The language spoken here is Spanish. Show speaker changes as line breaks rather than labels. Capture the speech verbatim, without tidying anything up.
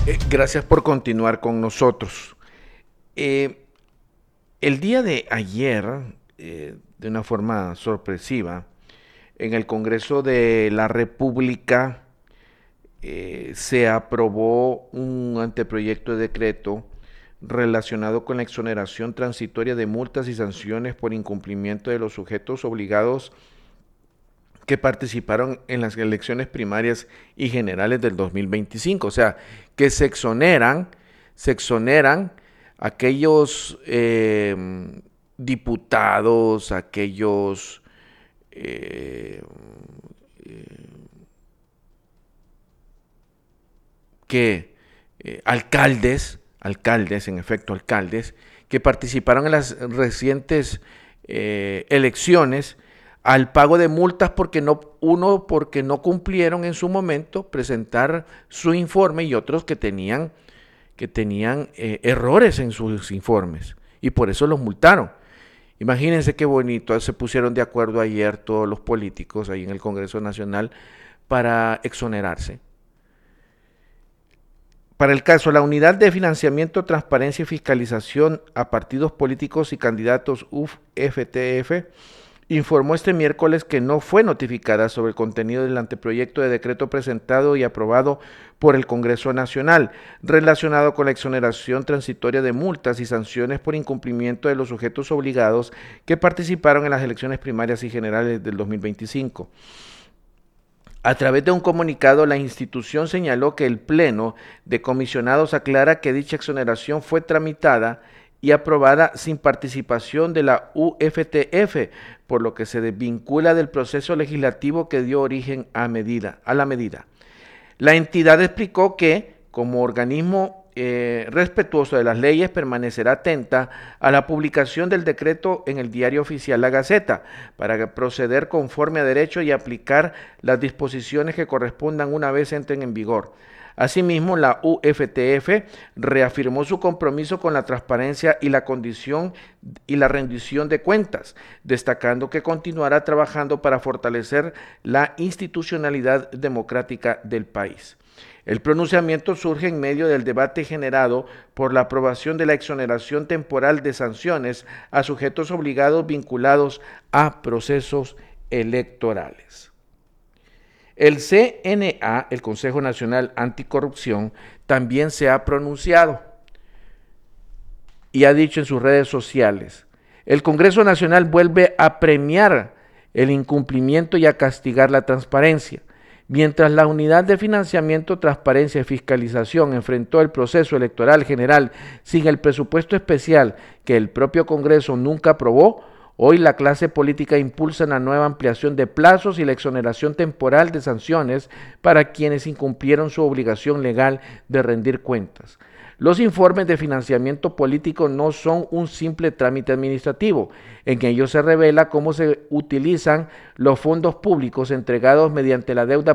Eh, gracias por continuar con nosotros. Eh, el día de ayer, eh, de una forma sorpresiva, en el Congreso de la República eh, se aprobó un anteproyecto de decreto relacionado con la exoneración transitoria de multas y sanciones por incumplimiento de los sujetos obligados que participaron en las elecciones primarias y generales del dos mil veinticinco. O sea, que se exoneran, se exoneran aquellos eh, diputados, aquellos eh, eh, que eh, alcaldes, alcaldes, en efecto alcaldes, que participaron en las recientes eh, elecciones al pago de multas porque no, uno porque no cumplieron en su momento presentar su informe y otros que tenían, que tenían eh, errores en sus informes y por eso los multaron. Imagínense qué bonito, se pusieron de acuerdo ayer todos los políticos ahí en el Congreso Nacional para exonerarse. Para el caso, la Unidad de Financiamiento, Transparencia y Fiscalización a Partidos Políticos y Candidatos U F T F informó este miércoles que no fue notificada sobre el contenido del anteproyecto de decreto presentado y aprobado por el Congreso Nacional, relacionado con la exoneración transitoria de multas y sanciones por incumplimiento de los sujetos obligados que participaron en las elecciones primarias y generales del dos mil veinticinco. A través de un comunicado, la institución señaló que el Pleno de Comisionados aclara que dicha exoneración fue tramitada y aprobada sin participación de la U F T F, por lo que se desvincula del proceso legislativo que dio origen a, medida, a la medida. La entidad explicó que, como organismo eh, respetuoso de las leyes, permanecerá atenta a la publicación del decreto en el Diario Oficial La Gaceta para proceder conforme a derecho y aplicar las disposiciones que correspondan una vez entren en vigor. Asimismo, la U F T F reafirmó su compromiso con la transparencia y la condición y la rendición de cuentas, destacando que continuará trabajando para fortalecer la institucionalidad democrática del país. El pronunciamiento surge en medio del debate generado por la aprobación de la exoneración temporal de sanciones a sujetos obligados vinculados a procesos electorales. El C N A, el Consejo Nacional Anticorrupción, también se ha pronunciado y ha dicho en sus redes sociales: el Congreso Nacional vuelve a premiar el incumplimiento y a castigar la transparencia. Mientras la Unidad de Financiamiento, Transparencia y Fiscalización enfrentó el proceso electoral general sin el presupuesto especial que el propio Congreso nunca aprobó, hoy la clase política impulsa una nueva ampliación de plazos y la exoneración temporal de sanciones para quienes incumplieron su obligación legal de rendir cuentas. Los informes de financiamiento político no son un simple trámite administrativo. En ellos se revela cómo se utilizan los fondos públicos entregados mediante la deuda